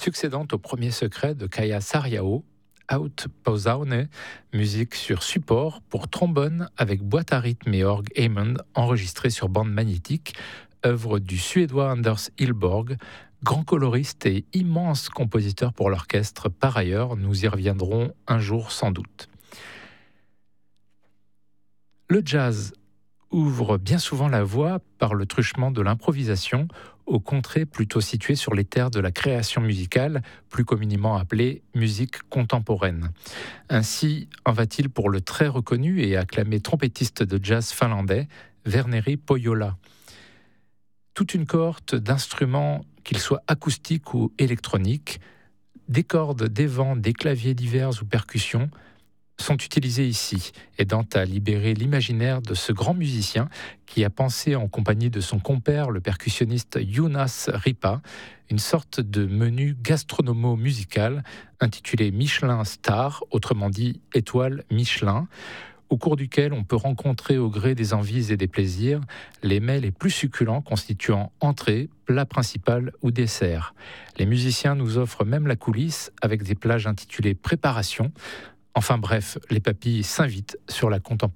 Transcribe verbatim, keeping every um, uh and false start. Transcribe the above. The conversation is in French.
succédant au premier secret de Kaya Sarrião, Out Pausaune, musique sur support pour trombone avec boîte à rythme et orgue Hammond enregistrée sur bande magnétique, œuvre du Suédois Anders Hillborg, grand coloriste et immense compositeur pour l'orchestre par ailleurs, nous y reviendrons un jour sans doute. Le jazz ouvre bien souvent la voie par le truchement de l'improvisation aux contrées plutôt situées sur les terres de la création musicale, plus communément appelée musique contemporaine. Ainsi en va-t-il pour le très reconnu et acclamé trompettiste de jazz finlandais, Verneri Pohjola. Toute une cohorte d'instruments, qu'ils soient acoustiques ou électroniques, des cordes, des vents, des claviers divers ou percussions, sont utilisés ici, aidant à libérer l'imaginaire de ce grand musicien qui a pensé en compagnie de son compère, le percussionniste Jonas Ripa, une sorte de menu gastronomo-musical intitulé Michelin Star, autrement dit étoile Michelin, au cours duquel on peut rencontrer au gré des envies et des plaisirs les mets les plus succulents constituant entrée, plat principal ou dessert. Les musiciens nous offrent même la coulisse avec des plages intitulées préparation. Enfin bref, les papilles s'invitent sur la contemporaine.